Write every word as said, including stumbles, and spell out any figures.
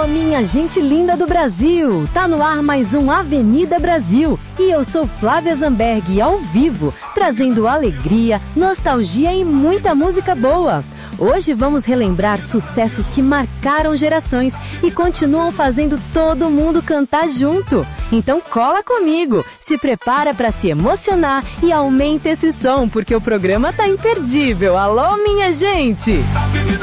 minha gente linda do Brasil! Tá no ar mais um Avenida Brasil e eu sou Flávia Zamberg ao vivo, trazendo alegria, nostalgia e muita música boa. Hoje vamos relembrar sucessos que marcaram gerações e continuam fazendo todo mundo cantar junto. Então cola comigo, se prepara para se emocionar e aumenta esse som porque o programa tá imperdível. Alô, minha gente!